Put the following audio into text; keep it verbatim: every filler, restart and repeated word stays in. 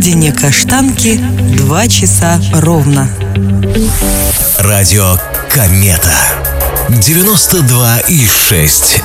родине Каштанки два часа ровно. Радио Комета девяносто два и шесть.